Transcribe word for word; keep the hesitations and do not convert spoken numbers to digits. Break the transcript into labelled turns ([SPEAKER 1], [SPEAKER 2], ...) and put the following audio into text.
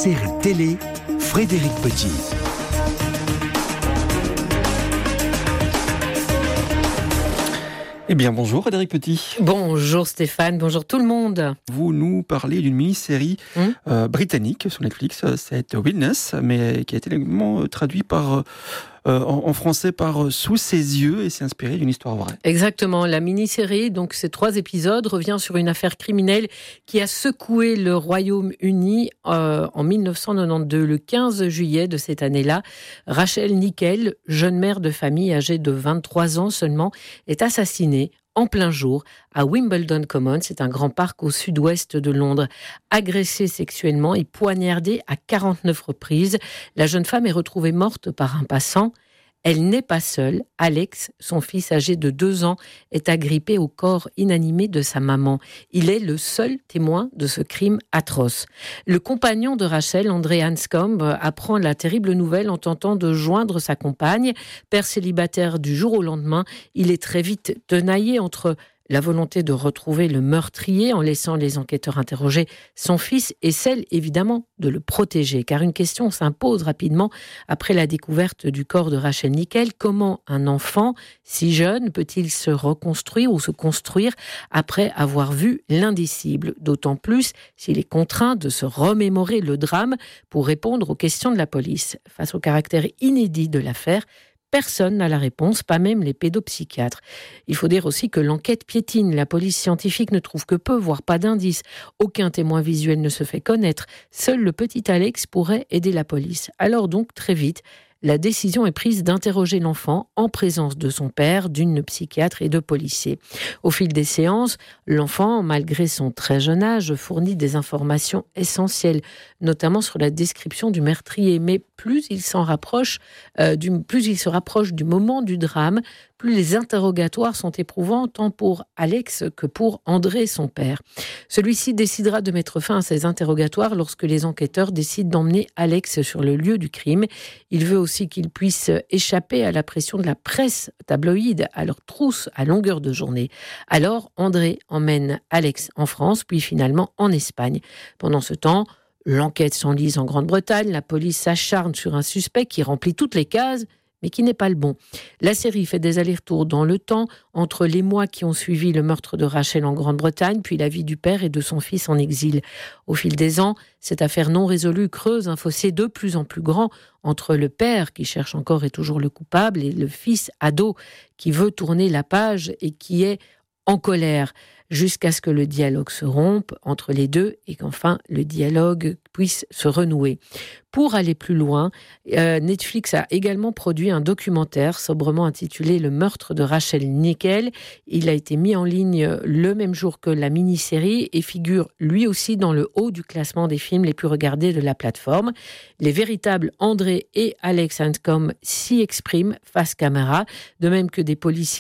[SPEAKER 1] série télé, Frédéric Petit.
[SPEAKER 2] Eh bien, bonjour Frédéric Petit.
[SPEAKER 3] Bonjour Stéphane, bonjour tout le monde.
[SPEAKER 2] Vous nous parlez d'une mini-série
[SPEAKER 3] Hum
[SPEAKER 2] euh, britannique sur Netflix, c'est Witness, mais qui a été également traduit par, euh, en, en français par Sous ses yeux, et c'est inspiré d'une histoire vraie.
[SPEAKER 3] Exactement, la mini-série, donc ces trois épisodes, revient sur une affaire criminelle qui a secoué le Royaume-Uni euh, en dix-neuf cent quatre-vingt-douze. Le quinze juillet de cette année-là, Rachel Nickel, jeune mère de famille âgée de vingt-trois ans seulement, est assassinée en plein jour à Wimbledon Common, c'est un grand parc au sud-ouest de Londres. Agressée sexuellement et poignardée à quarante-neuf reprises, la jeune femme est retrouvée morte par un passant. Elle n'est pas seule. Alex, son fils âgé de deux ans, est agrippé au corps inanimé de sa maman. Il est le seul témoin de ce crime atroce. Le compagnon de Rachel, André Anscombe, apprend la terrible nouvelle en tentant de joindre sa compagne. Père célibataire du jour au lendemain, il est très vite tenaillé entre la volonté de retrouver le meurtrier en laissant les enquêteurs interroger son fils et celle, évidemment, de le protéger. Car une question s'impose rapidement après la découverte du corps de Rachel Nickel. Comment un enfant si jeune peut-il se reconstruire ou se construire après avoir vu l'indicible ? D'autant plus s'il est contraint de se remémorer le drame pour répondre aux questions de la police. Face au caractère inédit de l'affaire, personne n'a la réponse, pas même les pédopsychiatres. Il faut dire aussi que l'enquête piétine. La police scientifique ne trouve que peu, voire pas d'indices. Aucun témoin visuel ne se fait connaître. Seul le petit Alex pourrait aider la police. Alors donc, très vite, la décision est prise d'interroger l'enfant en présence de son père, d'une psychiatre et de policiers. Au fil des séances, l'enfant, malgré son très jeune âge, fournit des informations essentielles, notamment sur la description du meurtrier. Mais plus il s'en rapproche, euh, du, plus il se rapproche du moment du drame, plus les interrogatoires sont éprouvants, tant pour Alex que pour André, son père. Celui-ci décidera de mettre fin à ces interrogatoires lorsque les enquêteurs décident d'emmener Alex sur le lieu du crime. Il veut aussi qu'il puisse échapper à la pression de la presse tabloïde à leur trousse à longueur de journée. Alors, André emmène Alex en France, puis finalement en Espagne. Pendant ce temps, l'enquête s'enlise en Grande-Bretagne. La police s'acharne sur un suspect qui remplit toutes les cases, mais qui n'est pas le bon. La série fait des allers-retours dans le temps, entre les mois qui ont suivi le meurtre de Rachel en Grande-Bretagne, puis la vie du père et de son fils en exil. Au fil des ans, cette affaire non résolue creuse un fossé de plus en plus grand entre le père, qui cherche encore et toujours le coupable, et le fils ado, qui veut tourner la page et qui est en colère, jusqu'à ce que le dialogue se rompe entre les deux et qu'enfin le dialogue puisse se renouer. Pour aller plus loin, euh, Netflix a également produit un documentaire sobrement intitulé « Le meurtre de Rachel Nickel ». Il a été mis en ligne le même jour que la mini-série et figure lui aussi dans le haut du classement des films les plus regardés de la plateforme. Les véritables André et Alex Anscombe s'y expriment face caméra, de même que des policiers